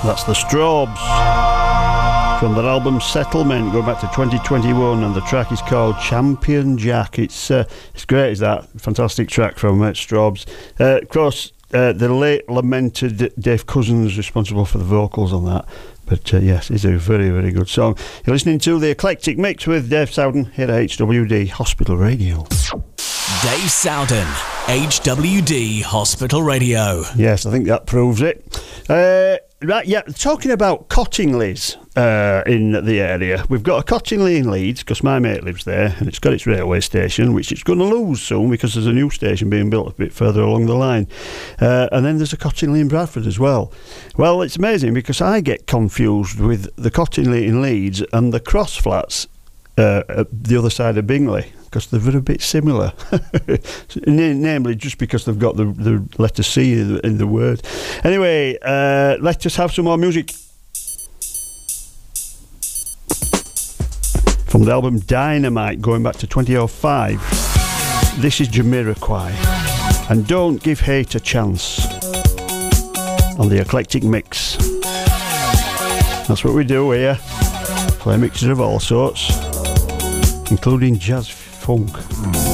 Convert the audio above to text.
That's the Strobes from their album Settlement, going back to 2021, and the track is called Champion Jack. It's great, is that? Fantastic track from Strobes. Of course, the late lamented Dave Cousins responsible for the vocals on that. But yes, it's a very, very good song. You're listening to The Eclectic Mix with Dave Sowden here at HWD Hospital Radio. Dave Sowden, HWD Hospital Radio. Yes, I think that proves it. Right, yeah, talking about Cottingley's in the area. We've got a Cottingley in Leeds, because my mate lives there, and it's got its railway station, which it's going to lose soon because there's a new station being built a bit further along the line. And then there's a Cottingley in Bradford as well. Well, it's amazing because I get confused with the Cottingley in Leeds and the Cross Flats at the other side of Bingley, because they're very bit similar. Namely, just because they've got the letter C in the word. Anyway, let us have some more music. From the album Dynamite, going back to 2005, this is Jamiroquai. And Don't Give Hate a Chance on the Eclectic Mix. That's what we do here. Play mixes of all sorts, including jazz funk.